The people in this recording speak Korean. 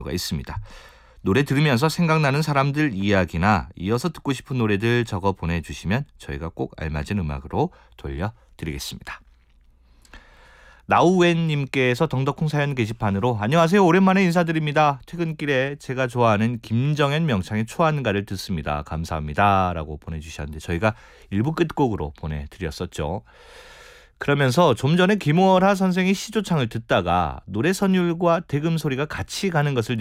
있습니다. 노래 들으면서 생각나는 사람들 이야기나 이어서 듣고 싶은 노래들 적어 보내주시면 저희가 꼭 알맞은 음악으로 돌려드리겠습니다. 나우웬님께서 덩덕콩 사연 게시판으로 안녕하세요. 오랜만에 인사드립니다. 퇴근길에 제가 좋아하는 김정현 명창의 초안가를 듣습니다. 감사합니다. 라고 보내주셨는데 저희가 1부 끝곡으로 보내드렸었죠. 그러면서 좀 전에 김월하 선생의 시조창을 듣다가 노래 선율과 대금 소리가 같이 가는 것을